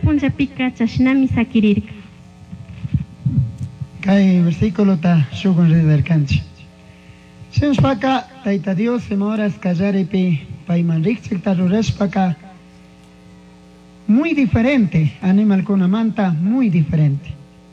punchapika chashnami sakirirka. Kay versículo ta shugun riderkanchi. Shenspaka taita Dios semoras kallaripi payman rikchikta rurashpaka muy diferente, animal con amanta muy diferente.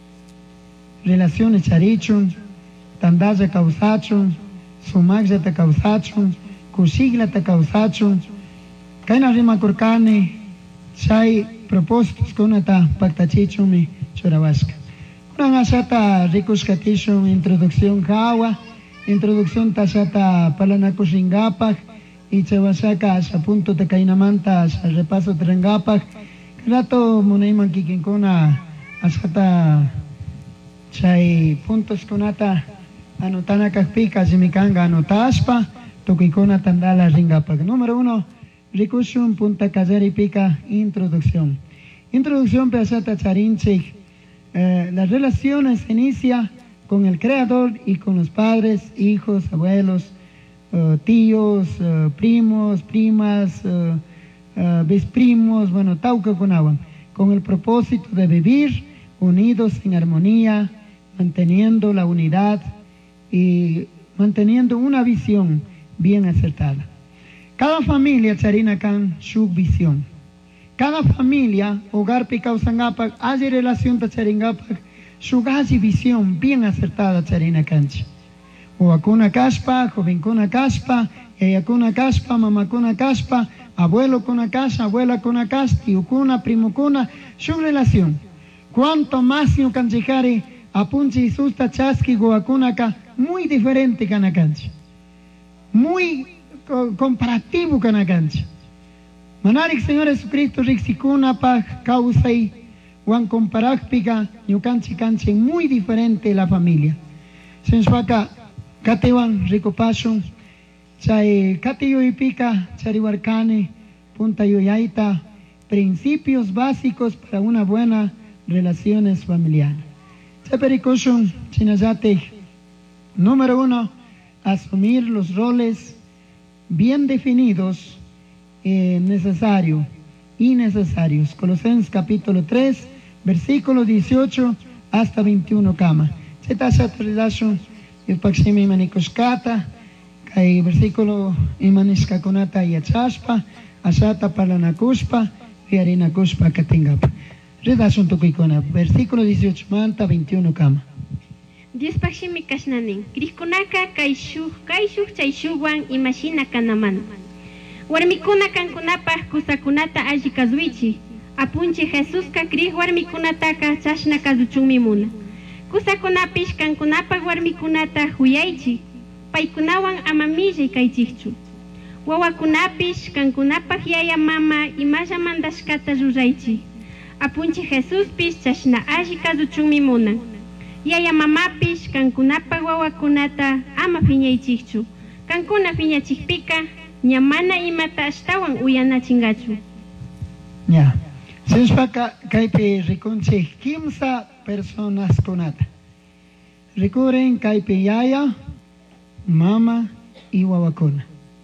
Relaciones charichun, tandaya causachun, sumagya ta causachun, kusigla ta causachun, kaina rima kurkani, chay propósitos kunata pactachichumi chorawashka. Kuna ashata rikushkatishun introducción kawa, introducción tashata palanakushingapak, y chawashaka asha punto te kainamanta asha repaso trengapak, rato munaiman kikinkuna ashata chay puntos kunata anotana kakpika simikanga anotashpa tukikuna tandala ringapak. Número 1, rikushun punta kazari pika introducción. Introducción pesata charinchik. Las relaciones se inicia con el Creador y con los padres, hijos, abuelos, tíos, primos, primas, bisprimos, bueno, tauca con agua, con el propósito de vivir unidos en armonía, manteniendo la unidad y manteniendo una visión bien acertada. Cada familia charina kan su visión. Cada familia, hogar picausangapak, hace relación ta charingapak, su visión bien acertada charina cancha. O akuna kaspa, jovencuna kaspa, yayakuna kaspa, mamakuna kaspa, abuelo kuna casa, abuela kuna casa, tío kuna, primo kuna, su relación. Cuanto más yo canchijari, apunchi y susta chaski goakunaka, muy diferente kana cancha. Muy comparativo kana cancha. Manarik Señor Jesucristo rixikuna pa causai wan comparakpika ñukanchi kanchi muy diferente la familia. Sensuaka katewan ricopashun chay katiyo ipika chariwarkane punta yoyaita principios básicos para una buena relaciones familiares. Seperikushun chinayate. Número 1, asumir los roles bien definidos necesarios y necesarios. Colosenses capítulo 3, versículo 18 hasta 21 kama. Chetashat relation yupakshimi manikushkata, kay versículo imaniskakunata yachashpa, ashata palanakushpa, viarinakushpa katingapa. Redacción tukikona, versículo 18 manta 21 kama. Dios pakshimi kashnanin, kriskunaka kaishuh chayshuwan imashina kanaman. Warmikuna kankunapaj kusakunata alli kazuichi. Apunchi Jesús ka krij warmikunataka chashna kazuchunmi muna. Kusakunapish kankunapaj warmikunata huyaychi. Paykunawan amamilli kaychichu. Wawakunapish kankunapaj yaya mama imalla mandashkata ruraychi. Apunchi Jesús pish chashna alli kazuchunmi muna. Yaya mamapish kankunapaj wawakunata ama fiñaychichu. Kankuna fiñachikpika ñamana imata ashtawan uyana chingachu. Ya. Senspaka kaypi rikunchik kimsa personas kunata. Rikuren kaypi yaya, mama y wawakuna.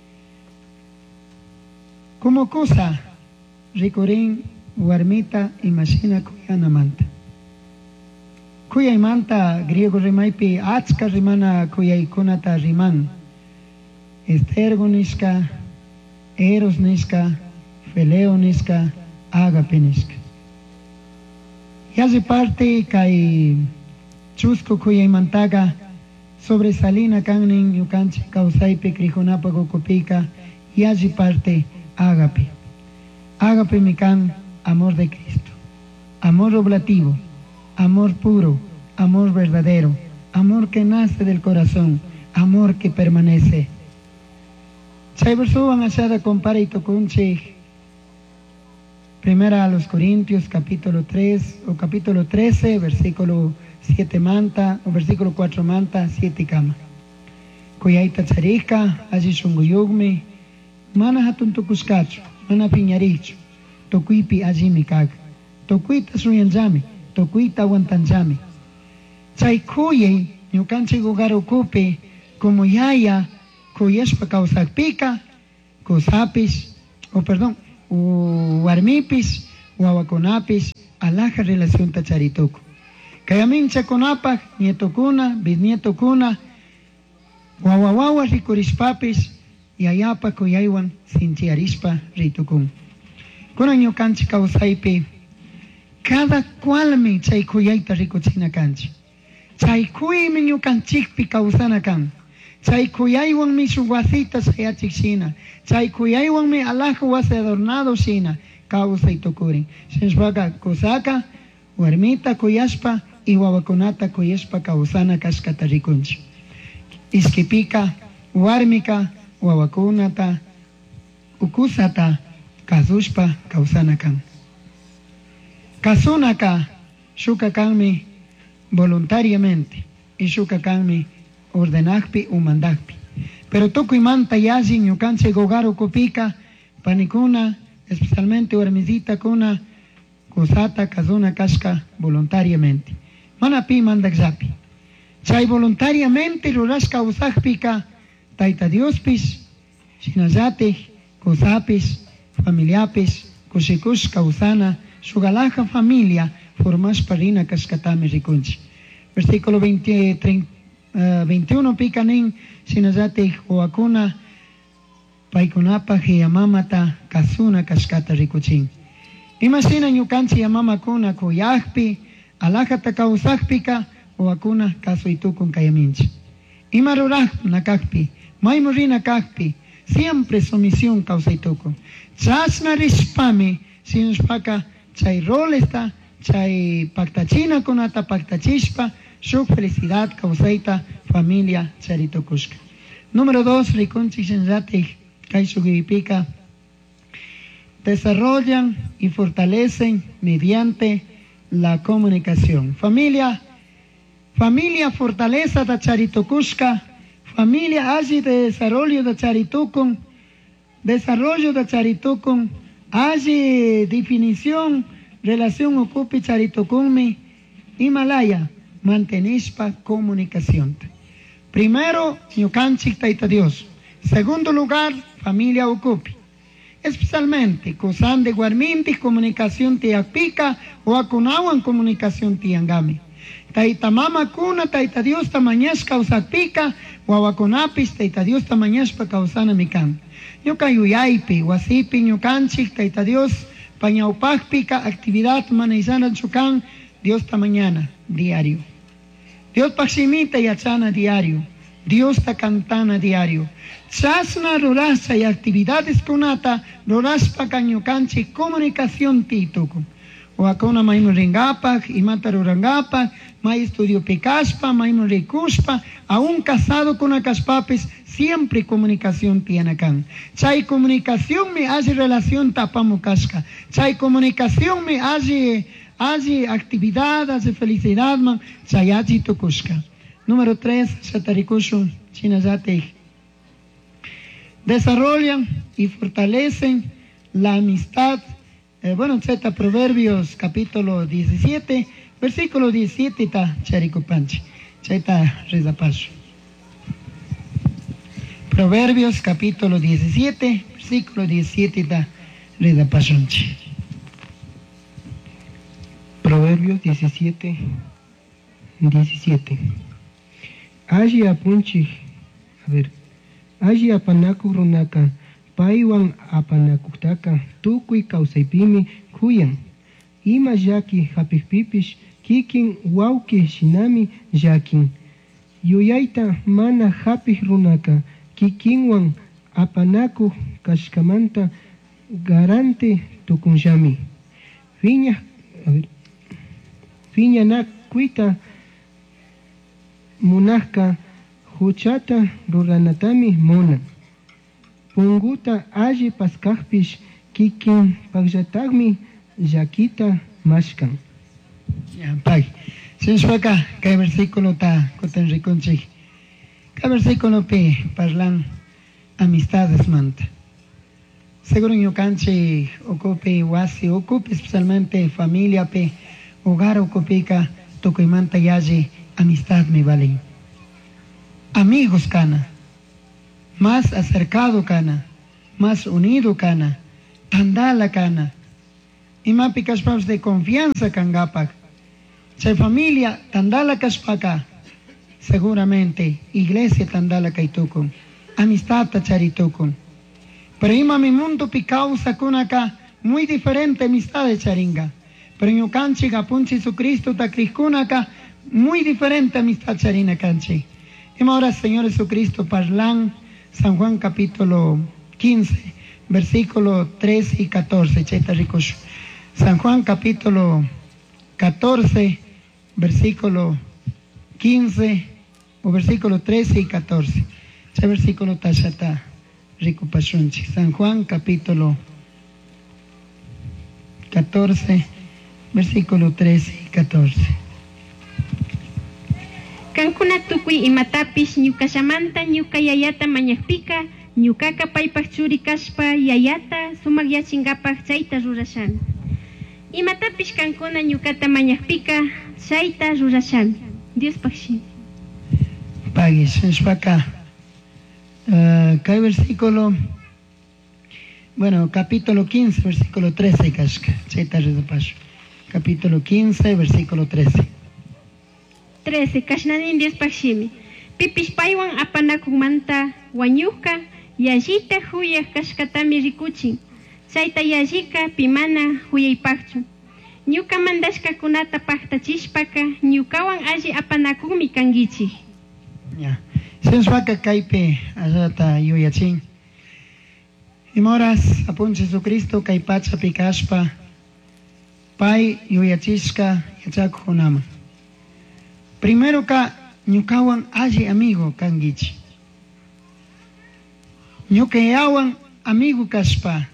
Como cosa rikuren warmita y mashina kuyana manta. Kuyay manta griego rimaypi achka rimana kuyaykunata riman. Estergo niska, eros niska, feleo niska, agape niska. Y hace parte kay chusco kuyay mantaga sobresalina kanin yukanchi kausaipe krijonapa gokopika y hace parte agape. Agape mikan amor de Cristo, amor oblativo, amor puro, amor verdadero, amor que nace del corazón, amor que permanece. Chay verso van a ser compara y tocunche primera a los Corintios capítulo 3 o capítulo 13 versículo 7 manta o versículo 4 manta 7 kama. Kuyaita charika allí shunguyugme mana hatun tukuskacho mana piñaricho tokuipi allí mikag tokuita suyanjami tokuita aguantanjami. Chay kuyay ñukanche lugar ocupe como yaya kuyashpa kausakpika, kusapis, o perdón, warmipis, wawakunapis, alaja relación tacharituco. Kayamin chakunapa, nieto kuna, bisnieto kuna, wawawawa rikurispapis, yayapa kuyaywan sinchiarispa ritukun. Kuna ñukanchi kawsaypi, cada cualmi chay kuyayta rikuchina kanchi. Chay kuymi ñukanchikpi kawsana kan. Chay kuyaywanmi shuk wasita sayachik shina. Chay kuyaywanmi alaja wasi adornado shina. Kawsay tukurin. Shinshpaka kusaka, warmita kuyashpa, y wawakunata kuyashpa kawsana kashkata rikunchi. Iskipika, warmika, wawakunata, ukusata, kazushpa kawsana kan. Kasunaka, shuka kanmi voluntariamente, y shuka kanmi ordenakpi o mandakpi. Pero toku imanta yashi ñukanche gogaro kupika, panikuna, especialmente warmisita kuna, kusata kazuna kashka voluntariamente. Manapi mandakzapi. Chay voluntariamente rurashka usakpika, taita Diospis, shinazate, kusapis, familiapis, kushikush kausana, sugalaja familia, formas parina kashkatame rikunchi. Versículo 21 pikanin, sinazate huakuna, paikunapa hiyamamata, kasuna kashkata rikuchin. Imagina ñukanchi yamama kuna kuyakpi, alajata kausakpika, huakuna kasuitukun kayaminchi. Imaruraj nakakpi, maimurina kakpi, siempre sumisión kausaitukun. Chasna rispami, sinashpaka, chay rolesta, chay paktachina kunata paktachispa, shuk felicidad causaita familia charitukushka. Número 2, rikunchik shinzati kaisugipika, desarrollan y fortalecen mediante la comunicación. Familia fortaleza da charitukushka, familia allí de desarrollo da charitukun, allí definición, relación ocupi charitukunmi, Himalaya, mantenishpa comunicación. Primero, ñukanchik taita Dios. Segundo lugar, familia ocupi. Especialmente, kusan de guarminti comunicación tiakpika, o akunawan comunicación tiangami. Taita mama kuna, taita Dios tamañashka usakpika, wawakunapis taita Dios tamañashpa kausana mikan. Ñuka yuyaypi, wasipi ñukanchik taita Dios, pañaupakpika, actividad manizana chukan, Dios ta mañana, diario. Dios pakshimita yachana diario. Dios ta cantana diario. Chasna rurasa y actividades kunata, ruraspa kañukanchi comunicación tituku. O akona maimu ringapak, imata rurangapak, mai estudio pikaspa, maimu rikuspa, aún casado con akaspapis, siempre comunicación tiene kan. Chay comunicación me hace relación tapamukashka. Chay comunicación me hace actividad, hace felicidad, man, chayachi tukushka. Número 3, satarikushu, chinazate. Desarrollan y fortalecen la amistad. Zeta Proverbios capítulo 17, versículo 17 ta charikupanchi. Zeta rezapacho. Proverbios capítulo 17, versículo 17 ta redapachonchi. Proverbios 17. Allí apunchi, allí apanaku runaka, paiwan apanakutaka, tukui kausaypimi kuyan. Ima yaki hapikpipish, kikin wauki shinami yakin. Yuyaita mana hapik runaka, kikinwan apanaku kashkamanta garante tukunshami. Viña nakuita munahka huchata ruranatami mona. Punguta alli paskakpish kikin pakshatagmi yakita mashkan. Pay. Sinshwaka, kay versículo ta koten rikunchik. Kay versículo pe parlan amistades manta. Seguro ñukanchi ocupe wasi, ocupe especialmente familia pe hogar ocupika tukuymanta yaji amistad me vale. Amigos cana, más acercado cana, más unido cana, tandala cana. Imapi kashpapas de confianza kangapak. Chay familia tandala kashpaka. Seguramente iglesia tandala kaitukun. Amistad tacharitukun. Pero ima mi mundo pi causa kunaka muy diferente amistad de charinga. Pero en canchi gapunchi su Cristo ta kunaka muy diferente amistad charina canchi. Y ahora Señor Jesucristo parlan San Juan capítulo 15, versículo 13 y 14. Cheta ricos. San Juan capítulo 14, versículo 15 o versículo 13 y 14. Ese versículo tachata rico pashunchi. San Juan capítulo 14, versículo 13 y 14. Kankuna tukui imatapish ñukashamanta ñuka yayata mañakpika ñukaka paypaq churi kashpa yayata sumak yachingapaq chayta rurashan. Imatapish kankuna ñukata mañakpika chayta rurashan. Dios pakshin. Pagis, shpaka. Kay versículo, bueno, capítulo 15, versículo 13 kashka. Chayta rizapash. Capítulo 15, versículo 13. 13. Kashnanin Dios pakshimi. Pipish paywan apanakumanta wanyuka yallita huyaq kashkatami rikuchin. Chayta yallika pimana huyaypaqchu. Ñuka mandashkakunata paktachishpaka ñukawan alli apanakumi kangichik. Ya. Sensuaka kaype allata yuyachin. Imoras apun Jesucristo kay pachapi kashpa pay yuyachishka yachakunama. Primero ka ñukawan alli amigo kangichi. Ñukayawan amigo kashpa.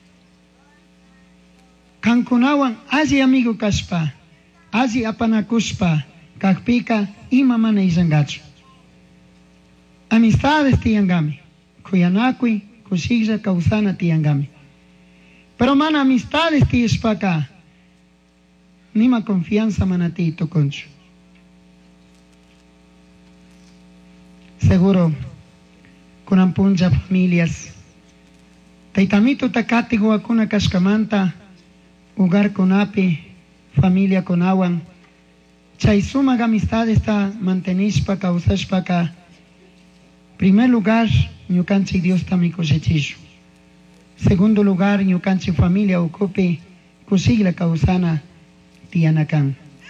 Kankunawan alli amigo kashpa. Alli apanakushpa. Kakpika ima mana izangachu. Amistades tiyangami. Kuyanakui, kushigja kausana tiyangami. Pero mana amistades tiyashpaka. Nima confianza manati tokonchu. Seguro, con ampunja familias. Taitamito takati huakuna kashkamanta, hogar con api, familia con awan. Chay suma amistad está mantenishpa, causashpaka. Primer lugar, ñukanchi Dios tami kushichichu. Segundo lugar, ñukanchi familia ocupe, kusigla causana tianakan.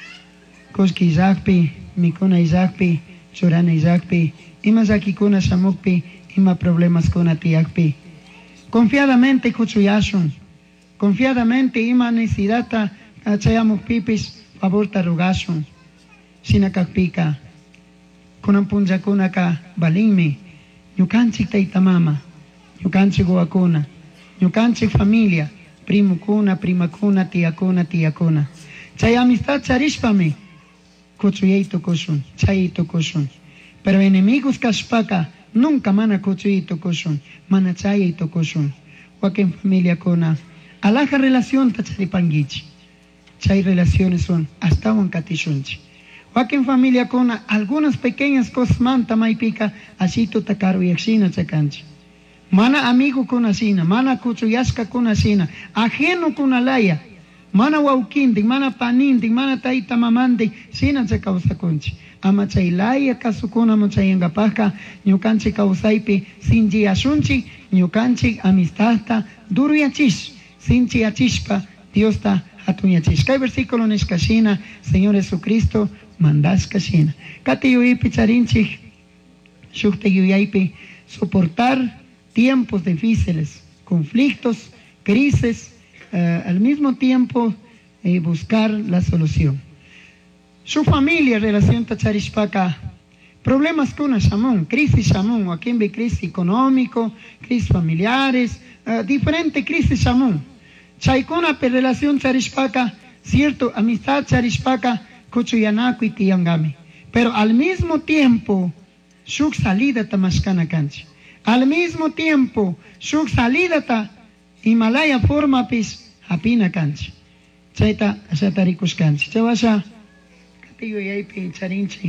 Kuski izakpi, mikuna izakpi, chorana izakpi, ima zakikuna shamukpi, ima problemas kuna tiakpi. Confiadamente kuchuyashun, confiadamente ima necesidata achayamuk pipis favor tarugashun, sinakakpika, kunampunja kunaka balinmi, ñukanchik taytamama, ñukanchik guakuna, ñukanchik familia, primo kuna, prima kuna, tía kuna. Chay amistad charishpami, kuchuyayto kushun, chayito kushun. Pero enemigos kashpaka, nunca mana kuchuyito kushun, mana chayito kushun. Wakin familia kuna, alaja relación tacharipangichi. Chay relaciones son hasta un katishunchi. Wakin familia kuna, algunas pequeñas cosas manta maipika, asito takaru yakshina chakanchi. Mana amigo kuna sina, mana kuchuyashka kuna sina, ajeno kuna laya. Mana waukindik, mana panindik, mana taita mamandik, sina cha causa conchi. Ama chaylaya kasukuna mochayangapaka, ñukanchi causaipi, sinji asunchi, ñukanchi amistadta, duruyachish, sinchi achishpa, Dios ta hatuñachish. Kay versículo nishkashina, Señor Jesucristo, mandashkashina. Kati yuipi charinchik, shukte yuyaipi, soportar tiempos difíciles, conflictos, crisis, al mismo tiempo buscar la solución. Su familia, relación tacharishpaka, problemas con una shamun, crisis shamun, aquí en crisis económico, crisis familiares, diferente crisis shamun. Chaykuna per relación charishpaka, cierto, amistad charishpaka, kuchuyanaku y tiyangami. Pero al mismo tiempo, shuk salida tamashkana kanchi. Al mismo tiempo, shuk salida ta Himalaya forma pis apina kanchi. Chayta asatarikus kanchi. Chawasha katiyo yaipi charinchi.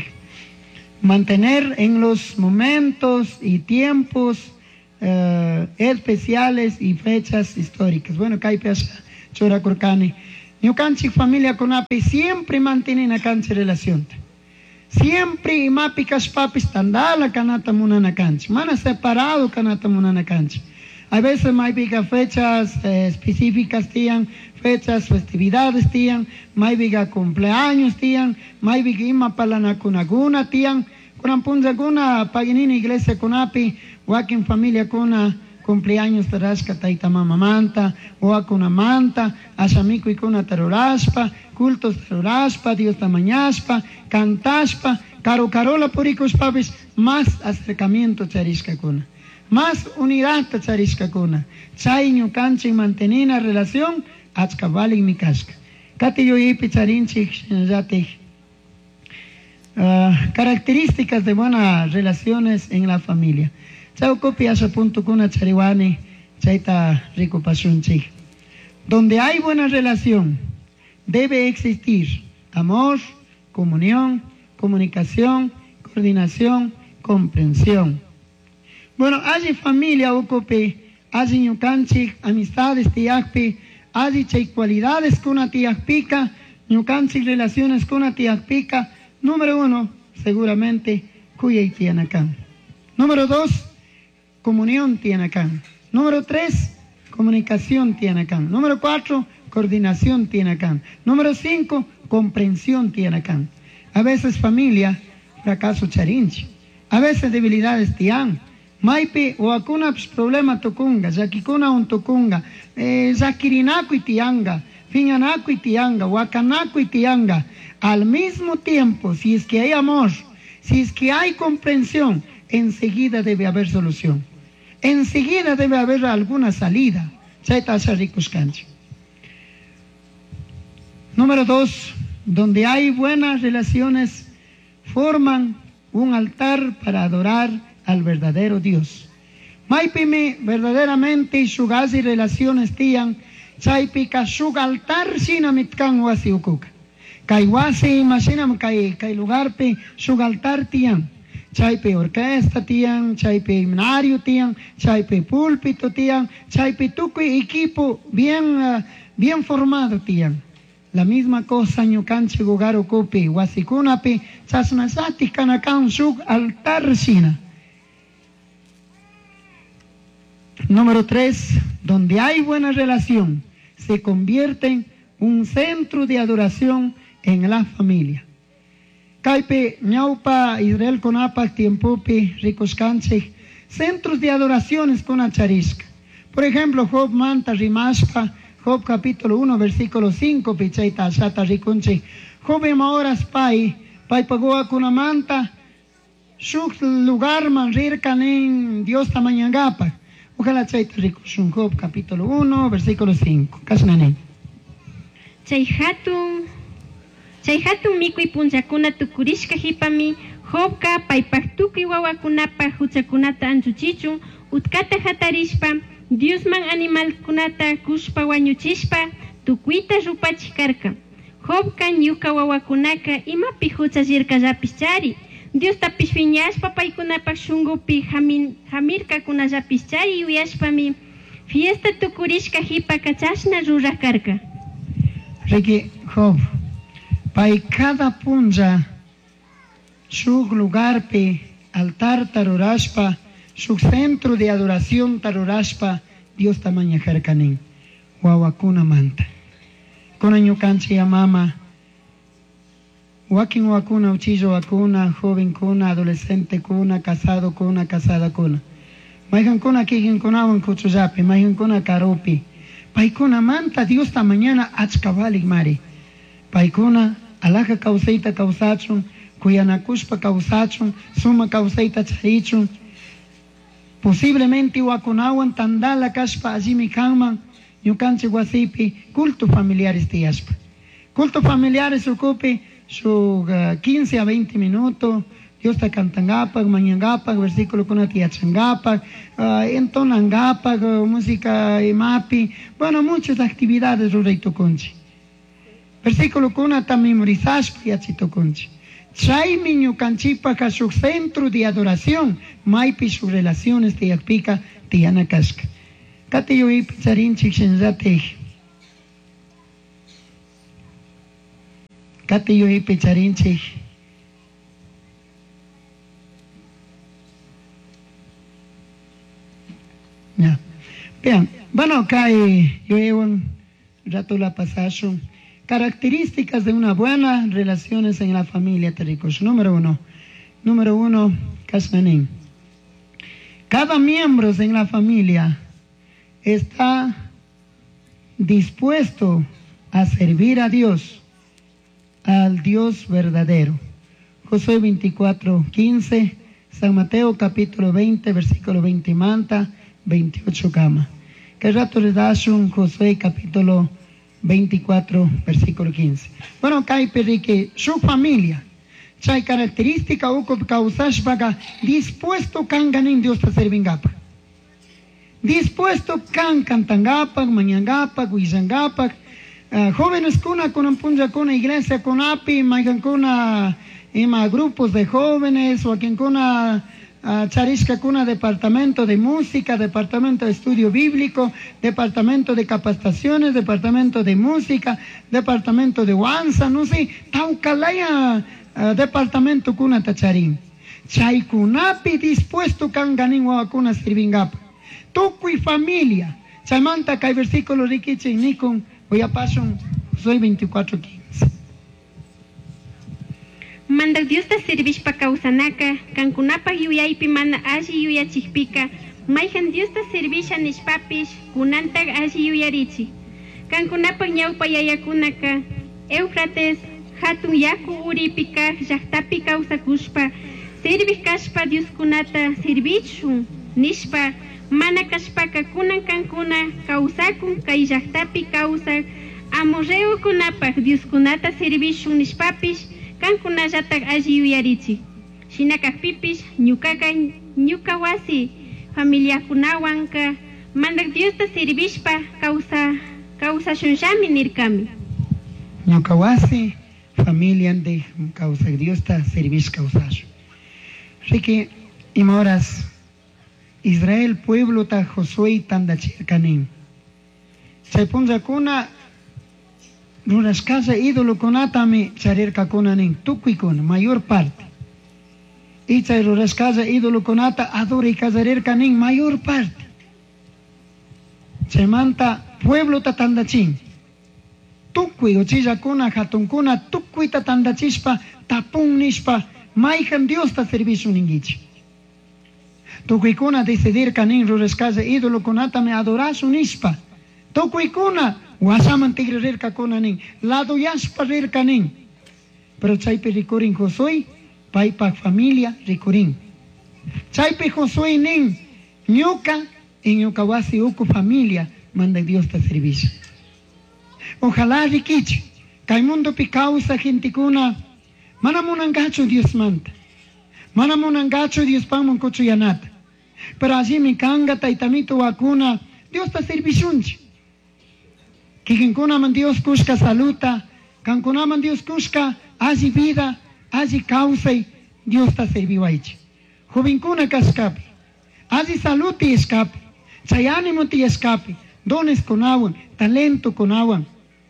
Mantener en los momentos y tiempos especiales y fechas históricas. Bueno, kaipe chora kurkani. Ñukanchik familia kunapi siempre mantienen a cancha relación. Siempre imapi kashpapis tandala kanata munana cancha. Mana separado kanata munana cancha. A veces maybe fechas específicas tienen, fechas, festividades tienen, maybe cumpleaños tienen, maybe ima palana kunaguna tienen, kunan punza guna paginina iglesia kunapi, wakin familia kuna cumpleaños tarasca taita mama manta, wakuna manta, asamiku ikuna taruraspa, cultos taruraspa, Dios tamañaspa, cantaspa, carola puricos papis, más acercamiento charisca kuna. Más unidad charisca kuna. Chay ñukanchik mantenina relación achka valik mi kasca. Kati yo ipi charinchik yatej. Características de buenas relaciones en la familia. Chao copi asa punto kuna chariwani chaita rico pasunchik. Donde hay buena relación debe existir amor, comunión, comunicación, coordinación, comprensión. Bueno, hay familia ocupe, hay ñukanchik, amistades tiakpi, hay chay cualidades kuna tiakpika, ñukanchik relaciones kuna tiakpika. Número 1, seguramente, kuyay tianakan. Número 2, comunión tianakan. Número 3, comunicación tianakan. Número 4, coordinación tianakan. Número 5, comprensión tianakan. A veces familia, fracaso charinchi. A veces debilidades tian. Maipi o akuna problema tokunga, zakikuna un tokunga, zakirinaku itianga, finanaku itianga, wakanaku itianga. Al mismo tiempo, si es que hay amor, si es que hay comprensión, enseguida debe haber solución. Enseguida debe haber alguna salida. Número 2, donde hay buenas relaciones, forman un altar para adorar al verdadero Dios. Maipimi verdaderamente shugazi relaciones tian, chaypi ka shug altar sina mitkan wasi ukuka. Kay wasi imaginam kay lugarpi shug altar tian. Chaypi orquesta tian, chaypi himnario tian, chaypi púlpito tian, chaypi tukuy equipo bien formado tian. La misma cosa ñukanchik lugar ukupi wasikunapi chasnasati kanakan shug altar sina. Número 3, donde hay buena relación, se convierte en un centro de adoración en la familia. Kaipe, ñaupa, Israel konapa, tiempopi, ricoscanche, centros de adoraciones con acharisca. Por ejemplo, Job manta rimashpa, Job capítulo 1, versículo 5, pichaita shata riconche. Job emaoras pai pagoa kuna manta, shuk lugar man rirkanen Dios tamañangapa. Ojalá chaita rico, Job capítulo 1, versículo 5. Kasnanen. Chay hatun mikui punchakuna tukurishka hipami, Jobka paypaktuki wawakunapa huchakunata anchuchichun, utkata hatarishpa, Diosman animalkunata kushpa wañuchishpa, tukuita rupachikarka. Jobka ñuka wawakunaka imapi huchashirkallapish chari. Dios tapis fiñashpa paykunapak shungupi hamirka kunallapish chari uyashpami fiesta tukurishka hipa kachashna rurakarka. Riki Job, pay cada punja shuk lugarpi altar tarurashpa, shuk centro de adoración tarurashpa, Dios tamaña jarkanin, wawakuna manta. Kuna ñukanchi mama, wakin wakuna, uchillo wakuna, joven kuna, adolescente kuna, casado kuna, casada kuna. Maigan kuna kikin kunawan kuchuyapi, maigan kuna karupi. Paikuna manta Dios ta mañana achkavalik mari. Paikuna alaka kauseita kausachun, kuyanakushpa kausachun, suma kauseita charichun. Posiblemente wakunawan tandala kashpa allimi kanman, ñukanchi wasipi, culto familiares tiyashpa. Culto familiares ocupe su 15 a 20 minutos, Dios está cantangapak, mañangapak, versículo kuna tiachangapak, entonangapak, música imapi, bueno, muchas actividades rureito conchi. Versículo kuna ta memorizashpa yachito conchi. Chaymi ñukanchikpak su centro de adoración, maypi sus relaciones tiakpika tianakashka. Kati yo ipi charinchik shenratej. Kati yo ipe charinche. Ya. Vean, bueno, acá yo he un rato la pasación. Características de una buena relaciones en la familia, Taricos. Número uno, Kasmanin. Cada miembro en la familia está dispuesto a servir a Dios, al Dios verdadero. Josué 24:15, San Mateo capítulo 20, versículo 20 manta, 28 cama. Que rato les das un Josué capítulo 24, versículo 15. Bueno, hay que su familia, hay característica o causas para dispuesto cangan en Dios a servir gapa. Dispuesto cantangapa, mañangapa, guizangapa, jóvenes con punja con iglesia con api, maigan con grupos de jóvenes o quien con charisca con departamento de música, departamento de estudio bíblico, departamento de capacitaciones, departamento de música, departamento de guanza, no sé, taucalaya departamento con tacharín. Chay kunapi dispuesto canganin o con servingapa. Toco y familia. Chamanta que hay versículo riquiche y nikon. Voy a pasar, soy 24:15. Manda Dios ta servish pa kausanaka, kankunapa yuyaypi mana ashi yuyachikpika, mayhan Dios ta servish anishpapish, kunantag ashi yuyarichi. Kankunapa ñawpa yayakunaka, Eufrates, hatun yaku uripika, llaqtapi kausakushpa, servish kashpa Dios kunata servichun, nishpa, mana kashpaka kunan kankuna, kausakun kay llaqtapi kausak, amorreo kunapa Dios kunata servichun nishpapish, kankuna yatak alli yuyarichi. Shinakakpipish, ñuka wasi, familia kunawanka, mandak Dios ta servishpa, causa shunshami nirkami. Ñuka wasi, familia de causa Dios ta servish causasho. Rique, y moras, Israel pueblo ta Josué tandachirkanin. Se punza kuna Ruras casa ídolo conatame charir kakunanin tukuikun mayor parte. Y chay ruras casa ídolo conata adore casarer kanin mayor parte. Se manta pueblo tatandachin. Tukui ochilla kuna hatunkuna tukui tatandachispa tapun nispa maikan Dios ta servicio ningichi. Tukuikuna decidir kanin ruras casa ídolo conatame adorasu nispa. Tukuikuna Wasaman tigrer kakunanin, lado yaspa rir kanin. Pero chaype rikurin Josué, paipa familia rikurin. Chaype Josué nin, ñuka y ñuka wasi uku familia, manda Dios ta servicio. Ojalá rikichi, kay mundo pi causa genticuna, manamunangacho Dios manta. Manamunangacho Dios pamon cochuyanata. Pero allí mi kanga taitamito wakuna, Dios ta serviciunchi. Kikinkuna man Dios kushka saluta, kankuna man Dios kushka allí vida, allí causa y Dios ta serviu aichi. Jovinkuna ka escape, allí salud y escape, chay ánimo y escape, dones con agua, talento con agua.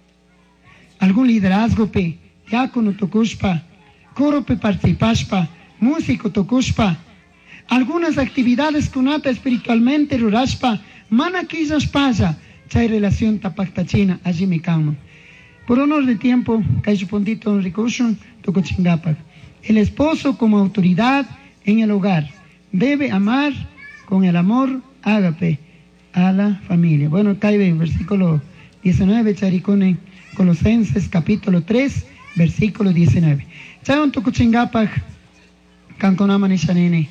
Algún liderazgo pe, diácono tokushpa, coro pe participaspa, músico tokushpa, algunas actividades kunata espiritualmente ruraspa, mana quizás pasa, chay relación tapactachina, allí me calmo. Por honor de tiempo, cay su puntito en recursion, toco chingapac. El esposo como autoridad en el hogar debe amar con el amor ágape a la familia. Bueno, cae versículo 19, charicone, Colosenses capítulo 3, versículo 19. Chay un toco chingapac, canconama ni chanene.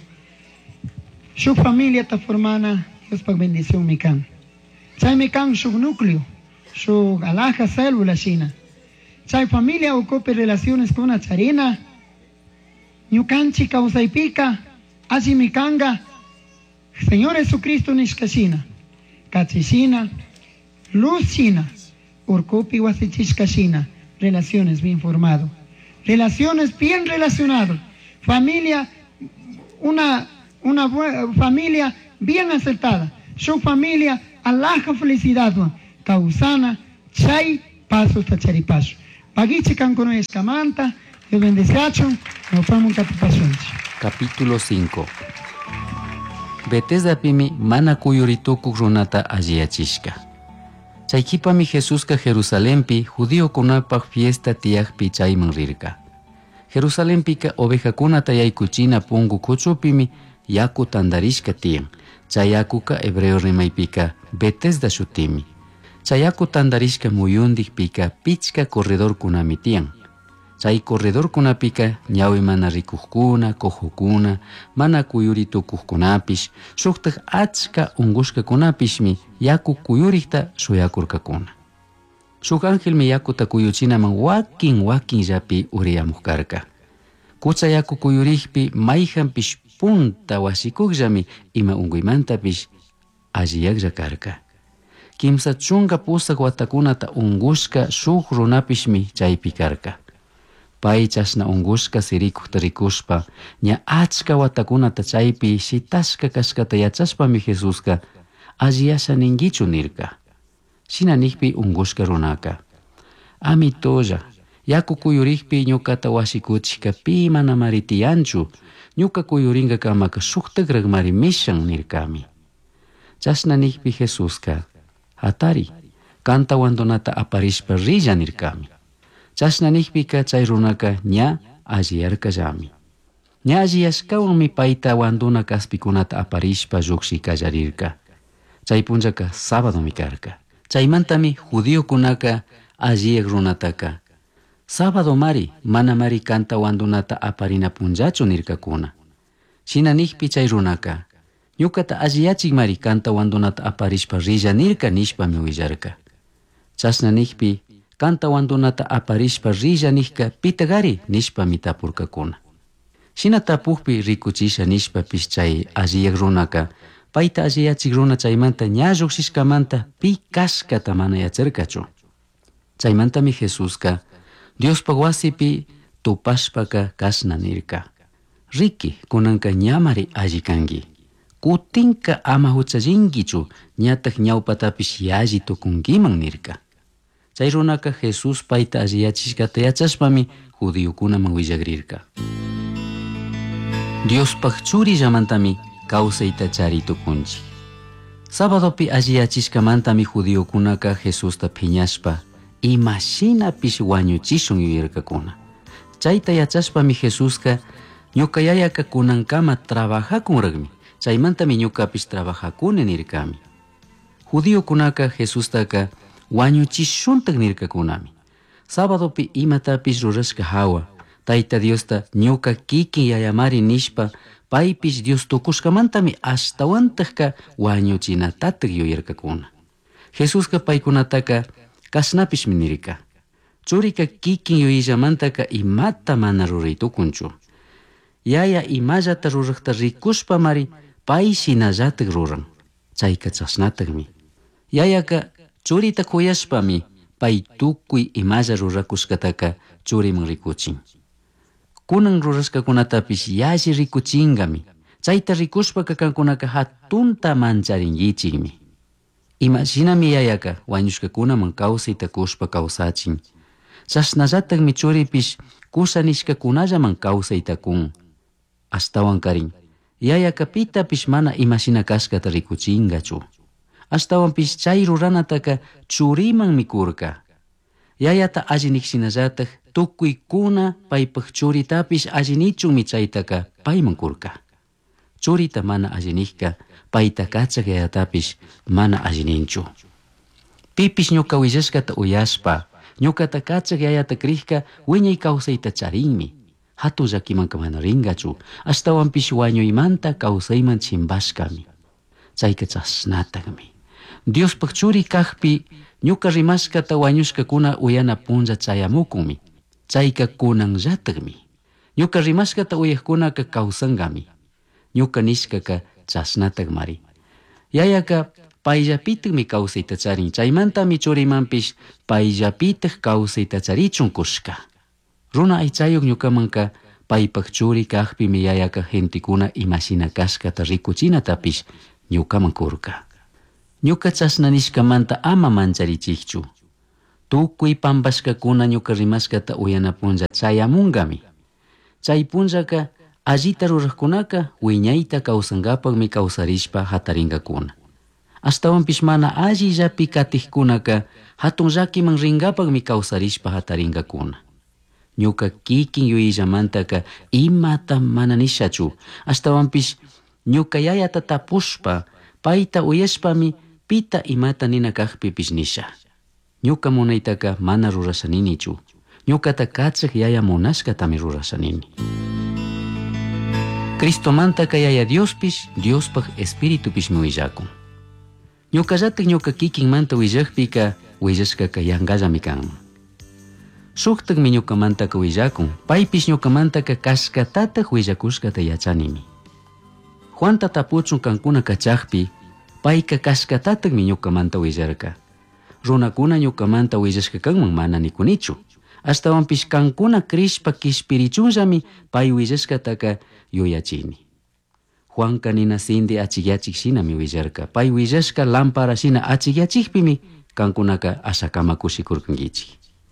Su familia está formada, Dios para bendición mi can. Chay me can su núcleo, su alaja célula china. Chay familia ocupe relaciones con una charina. Ñucanchi causa y pica, así me canga. Señor Jesucristo nishkashina, kachishina, luz china, orcopi wasichishkashina. Relaciones bien formado. Relaciones bien relacionadas. Familia, una familia bien acertada. Su familia alaja felicidad, causana, chay, pasos tacharipaso. Pagiche kankuno escamanta, yo bendeciacho, no pamo capipashunchi. Capítulo 5. Bethesda pimi mana kuyuritukuk runata alliyachishka. Chaykipami Jesuska Jerusalempi judiokunapaq fiesta tiyaqpi chayman rirka. Jerusalempika ovejakunata yaykuchina pungu kuchupimi yaku tandarishka tiyan. Chay yakuka hebreo rimaypika Bethesda shutimi. Chay yaku tandarishka muyundikpika pichka corredorkunami tiyan. Chay corredorkunapika ñawi mana rikuqkuna, cojuqkuna, mana kuyuritukuqkunapish, shuqtaq achka ungushkakunapishmi yaku kuyurikta suyakurkakuna. Shuk angelmi yakuta kuyuchinaman wakin llapi uriyamuq karka. Kucha yaku kuyurikpi mayhanpish punta wasikuqllami ima unquymantapish alliyaqlla karka. Kimsa chunka pusaq watakunata ungushka shuk runapishmi chaypi karka. Pay chashna ungushka sirikuqta rikushpa ña achka watakunata chaypi shitashka kashkata yachashpami Jesuska alliyasha ninkichu nirka. Shina nikpi ungushka runaka: Amitolla, yaku kuyurikpi ñukata wasikuchishka pi mana mari tiyanchu, ñuka kuyurinka kamaka shuktaqraq mari mishan nirkami. Chashna nikpi Jesuska: Hatari, kanta wandunata aparishpa rilla nirkami. Chashna nikpika chay runaka ña alliyarkallami. Ña alliyashkawanmi payta wanduna kaspikunata aparishpa lluqshi kallarirka. Chay punchaka sábadomi karka. Chaymantami judiokunaka alliyaq runataka: Sábado mari, mana mari kanta wandunata aparina punchachu nirkakuna. Shina nikpi chay runaka: ñukata alliyachik mari kanta wandunata aparishpa rilla nirka nishpami willarka. Chashna nikpi kanta wandunata aparishpa rilla nishka pitagari nishpami tapurkakuna. Shina tapukpi rikuchisha nishpapish chay alliyaq runaka payta alliyachik runa chaymanta ña lluqshishkamanta pi kashkata mana yacharkachu. Chaymantami Jesuska Diospa wasipi tupashpaka kashna nirka: Riki, kunanka ñamari alli kanki. Kutinka ama huchallinkichu, ñataq ñawpatapish yalli tukunkiman nirka. Chay runaka Jesus payta alliyachishkata yachashpami judiokunaman willagrirka. Diospaq churillamantami kawsayta charitukunchik. Sábadopi alliyachishkamantami judiokunaka Jesusta phiñashpa imashinapish wañuchishun yuyarkakuna. Chayta yachashpami Jesuska ñuka yayaka kunankama trabajakunraqmi. Chaymantami ñukapish trabajakuni nirkami. Judiokunaka Jesustaka wañuchishuntaq nirkakunami. Sábadopi imatapish rurashka hawa, Tayta Diosta ñuka kikin yayamari nishpa paypish Dios tukushkamantami ashtawantaqka wañuchinatataq yuyarkakuna. Jesuska paykunataka kashnapishmi nirka: Churika kikin yuyillamantaka imata mana ruraytukunchu. Yaya imallata ruraqta rikushpa mari pay shinallatak ruran. Chayka chashnataqmi. Yayaka churita kuyashpami pay tukuy imalla rurakushkataka churiman rikuchin. Kunan rurashkakunatapish yalli rikuchingami. Chayta rikushpaka kankunaka hatunta mancharinkichikmi. Imashinami yayaka wañushkakunaman kawsayta kushpa kawsachin. Chashnallatakmi churipish kushanishkakunallaman kawsayta kun. Ashtawan karin, yayaka pitapish mana imashina kashkata rikuchingachu. Ashtawanpish chay ruranataka churiman mikurka. Yayata allinikshinallatak tukuykuna paypaq churitapish allinichunmi chaytaka payman kurka. Churita mana allinikka payta kachak yayatapish mana allininchu. Pipish ñuka willashkata uyashpa ñukata kachak yayata krikka wiñay kawsayta charinmi. Hatu llakimanka mana ringachu, ashtawanpish wañuymanta kawsayman chimbashkami. Chayka chashnataqmi. Diospaq churi kaqpi ñuka rimashkata wañushkakuna uyana puncha chayamukunmi. Chayka kunanllataqmi. Ñuka rimashkata uyaqkunaka kawsanqami. Ñuka nishkaka chashnataqmari. Yayaka payllapitaqmi kawsayta charin. Chaymantami churimanpish payllapitaq kawsayta charichun kushka. Runa aychayuq ñukamanka paypaq churi kaqpimi yayaka gentikuna imashina kashkata rikuchinatapish ñukaman kurka. Ñuka chasna nishkamanta ama mancharichikchu. tukuy pampashkakuna ñuka rimashkata uyanapunlla chayamungami. Chay punllaka allita ruraqkunaka wiñayta kawsankapanmi kawsarishpa hataringakuna. Ashtawanpish mana allillapi katiqkunaka hatun llakiman rinkapanmi kawsarishpa hataringakuna. Ñuka kikin yuyayllamantaka imata mana nishachu. Ashtawanpish ñuka yayata tapushpa payta uyashpami pita imata nina kaqpipish nisha. Ñuka munaytaka mana rurashaninichu. Ñukata kachiq yaya munashkatami rurashanini. Cristomantaka yaya Diospish Diospaq espíritupishmi willakun. Ñukallatik ñuka kikinmanta willakpika willashkaka yanqallami kanman. Shuqtaqmi ñukamantaka willakun, paypish ñukamantaka kashkatataq willakushkata yachanimi. Juanta tapuchun kankuna kachaqpi payka kashkatataqmi ñukamanta willarka. Runakuna ñukamanta willashka kanman mana nikunichu. Ashtawanpish kankuna krishpa kishpirichunllami pay willashkataka yuyachini. Juanka nina sindi achikyachik shinami willarka. Pay willashka lampara shina achikyachikpimi kankunaka ashakama kushikurkankichik.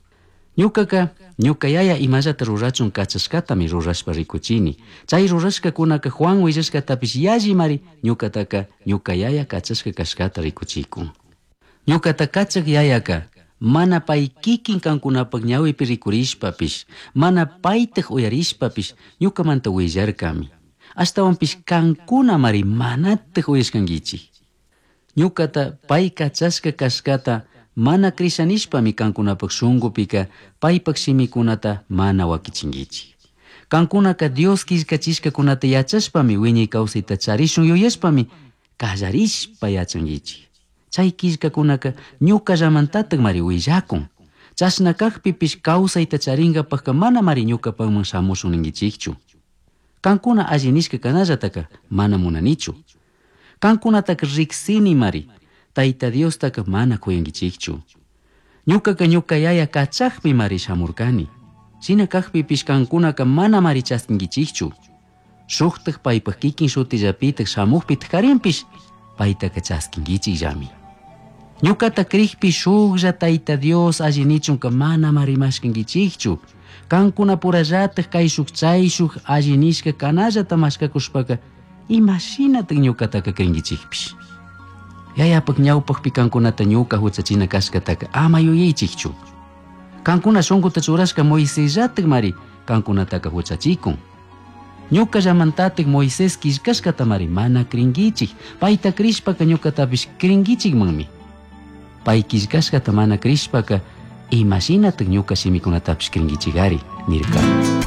Ñuka yaya imallata rurachun kachashkatami rurashpa rikuchini. Chay rurashkakunaka Juan willashkatapish yallimari ñukataka ñuka yaya kachashka kashkata rikuchikun. Ñukata kachak yayaka mana pay kikin kankunapak ñawipi rikurishpapish, mana paytaq uyarishpapish ñukamanta willarkami. Ashtawanpish kankuna mari manataq uyashkankichik. Ñukata pay kachashka kashkata mana krishanishpami kankunapak shunqupika paypak shimikunata mana wakichinkichik. Kankunaka Dios killkachishkakunata yachashpami wiñay kawsayta charishun yuyashpami kallarishpa yachankichik. Chay killkakunaka ñuka llamantataq mari willakun. Chashna kaqpipish kawsayta charinkapaqa mana mari ñukapanman shamushun ninkichikchu. Kankuna alli nishka kanallataka mana munanichu. Kankunataka riksini mari Tayta Diostaka mana kuyankichikchu. Ñukaka ñuka yaya kachaqmi mari shamurkani. Shina kaqpipish kankunaka mana mari chaskinkichikchu. Shuqtaq paypaq kikin shutillapitaq shamuqpitaq karinpish paytaka chaskinkichikllami. Ñukata krikpi shuqlla Tayta Dios allinichunka mana marimashkankichikchu. Kankuna purallataq kay shuk chay shuk allinishka kanallata mashkakushpaka imashinataq ñukataka krinkichikpish. Yayapak ñawpaqpi kankunata ñuka huchachina kashkataka ama yuyaychikchu. Kankuna shunquta churashka Moisésllatak mari kankunataka huchachikun. Ñuka llamantatik Moisés killkashkata mari mana krinkichik. Payta krishpaka ñukatapish krinkichikmanmi. Pay killkashkata mana krishpaka imashinatak ñuka shimikunatapish krinkichikari nirka.